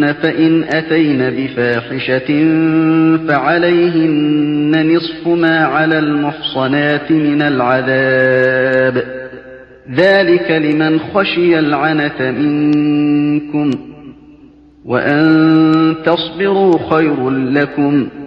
فإن أتين بفاحشة فعليهن نصف ما على المحصنات من العذاب، ذلك لمن خشي العنت منكم، وأن تصبروا خير لكم